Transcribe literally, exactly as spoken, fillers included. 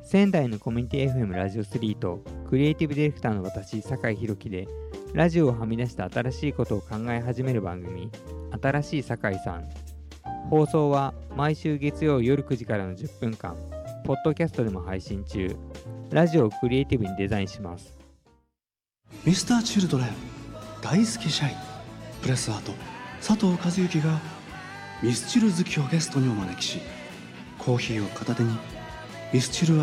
仙台のコミュニティ エフエム ラジオスリーとクリエイティブディレクターの私酒井宏樹でラジオをはみ出した新しいことを考え始める番組、新しい酒井さん。放送は毎週月曜夜くじからのじゅっぷんかん、ポッドキャストでも配信中。ラジオをクリエイティブにデザインします。 ミスターチルドレン大好き社員プレスアート佐藤和幸がミスチル好きをゲストにお招きし、コーヒーを片手にミスチル